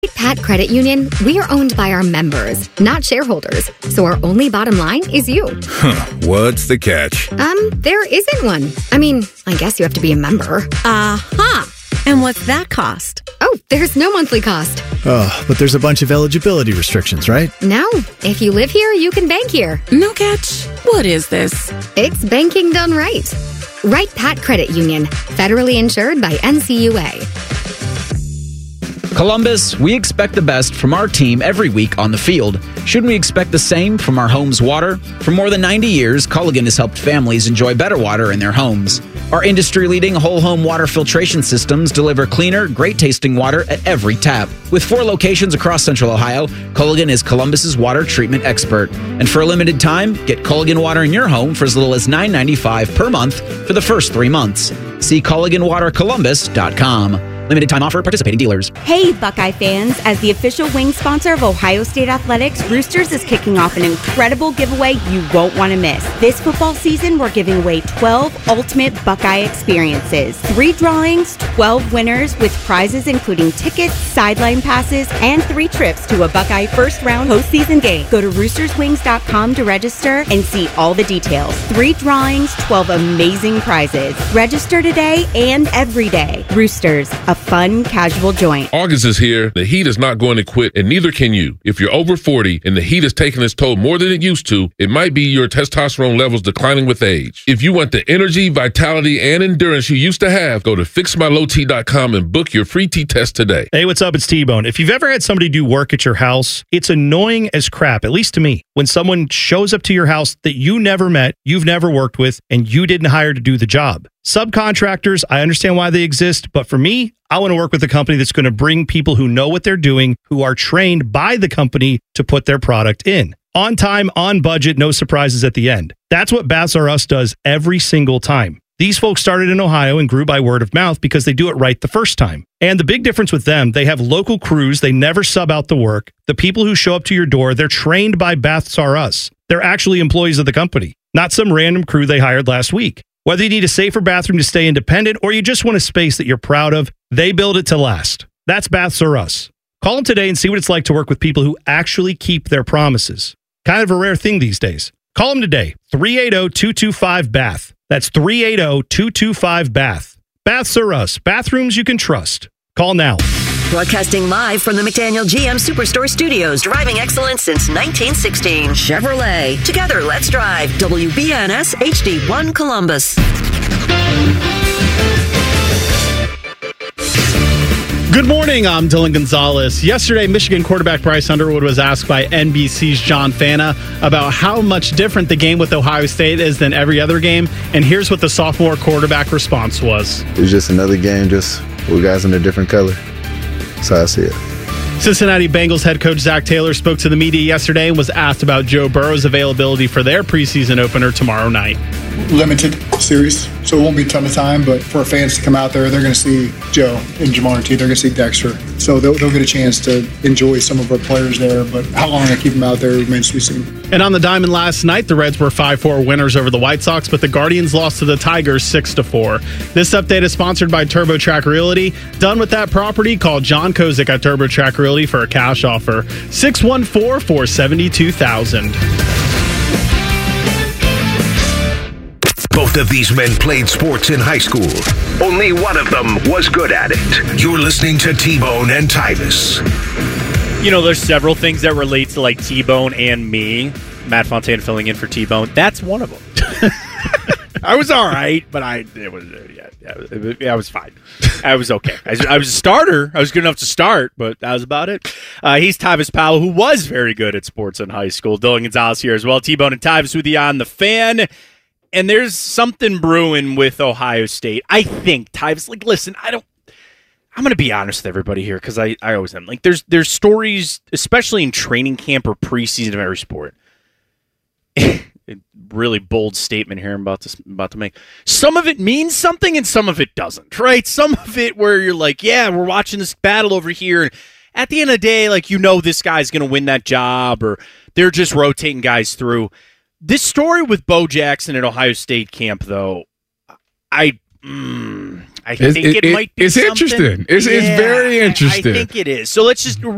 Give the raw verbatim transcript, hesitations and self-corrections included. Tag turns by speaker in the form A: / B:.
A: Pat Credit Union, we are owned by our members, not shareholders. So our only bottom line is you.
B: Huh, what's the catch?
A: Um, there isn't one. I mean, I guess you have to be a member.
C: Uh-huh. And what's that cost?
A: Oh, there's no monthly cost.
D: Oh, but there's a bunch of eligibility restrictions, right?
A: No. If you live here, you can bank here.
C: No catch. What is this?
A: It's banking done right. Right Pat Credit Union, federally insured by N C U A.
E: Columbus, we expect the best from our team every week on the field. Shouldn't we expect the same from our home's water? For more than ninety years, Culligan has helped families enjoy better water in their homes. Our industry-leading whole-home water filtration systems deliver cleaner, great-tasting water at every tap. With four locations across Central Ohio, Culligan is Columbus's water treatment expert. And for a limited time, get Culligan water in your home for as little as nine dollars and ninety-five cents per month for the first three months. See Culligan Water Columbus dot com. Limited time offer, participating dealers.
F: Hey, Buckeye fans. As the official wing sponsor of Ohio State Athletics, Roosters is kicking off an incredible giveaway you won't want to miss. This football season, we're giving away twelve ultimate Buckeye experiences. Three drawings, twelve winners with prizes including tickets, sideline passes, and three trips to a Buckeye first-round postseason game. Go to roosters wings dot com to register and see all the details. Three drawings, twelve amazing prizes. Register today and every day. Roosters, a fun, casual joint.
G: August is here. The heat is not going to quit, and neither can you. If you're over forty and the heat is taking its toll more than it used to, it might be your testosterone levels declining with age. If you want the energy, vitality, and endurance you used to have, go to fix my low t dot com and book your free T-test today.
H: Hey, what's up? It's T-Bone. If you've ever had somebody do work at your house, it's annoying as crap, at least to me, when someone shows up to your house that you never met, you've never worked with, and you didn't hire to do the job. Subcontractors, I understand why they exist, but for me, I want to work with a company that's going to bring people who know what they're doing, who are trained by the company to put their product in. On time, on budget, no surprises at the end. That's what Baths R Us does every single time. These folks started in Ohio and grew by word of mouth because they do it right the first time. And the big difference with them, they have local crews. They never sub out the work. The people who show up to your door, they're trained by Baths R Us. They're actually employees of the company, not some random crew they hired last week. Whether you need a safer bathroom to stay independent or you just want a space that you're proud of, they build it to last. That's Baths R Us. Call them today and see what it's like to work with people who actually keep their promises. Kind of a rare thing these days. Call them today, three eight zero, two two five, B A T H. That's three eight zero, two two five, B A T H. Baths R Us, bathrooms you can trust. Call now.
I: Broadcasting live from the McDaniel G M Superstore Studios. Driving excellence since nineteen sixteen. Chevrolet. Together, let's drive. W B N S H D one Columbus.
J: Good morning, I'm Dylan Gonzalez. Yesterday, Michigan quarterback Bryce Underwood was asked by N B C's John Fana about how much different the game with Ohio State is than every other game, and here's what the sophomore quarterback response was.
K: It's just another game, just with guys in a different color. That's how I see it.
J: Cincinnati Bengals head coach Zach Taylor spoke to the media yesterday and was asked about Joe Burrow's availability for their preseason opener tomorrow night.
L: Limited series, so it won't be a ton of time, but for fans to come out there, they're going to see Joe and Jamar T. They're going to see Dexter. So they'll, they'll get a chance to enjoy some of our players there, but how long they keep them out there remains to be seen.
J: And on the diamond last night, the Reds were five four winners over the White Sox, but the Guardians lost to the Tigers six to four. This update is sponsored by TurboTrack Realty. Done with that property? Call John Kozik at TurboTrack Realty for a cash offer. six one four, four seven two, thousand.
M: Both of these men played sports in high school. Only one of them was good at it. You're listening to T-Bone and Tyvis.
N: You know, there's several things that relate to, like, T-Bone and me. Matt Fontaine filling in for T-Bone. That's one of them. I was all right, but I it was yeah, yeah, yeah I was fine. I was okay. I was, I was a starter. I was good enough to start, but that was about it. Uh, he's Tyvis Powell, who was very good at sports in high school. Dylan Gonzalez here as well. T-Bone and Tyvis with you on the Fan. And there's something brewing with Ohio State. I think, Tyvis, like, listen, I don't, I'm going to be honest with everybody here because I, I always am. Like, there's there's stories, especially in training camp or preseason of every sport. Really bold statement here I'm about to, about to make. Some of it means something and some of it doesn't, right? Some of it where you're like, yeah, we're watching this battle over here. And at the end of the day, like, you know this guy's going to win that job or they're just rotating guys through. This story with Bo Jackson at Ohio State camp, though, I mm, I
B: it's,
N: think
B: it,
N: it, it might be
B: It's
N: something.
B: interesting. It's,
N: yeah,
B: it's very interesting.
N: I, I think it is. So let's just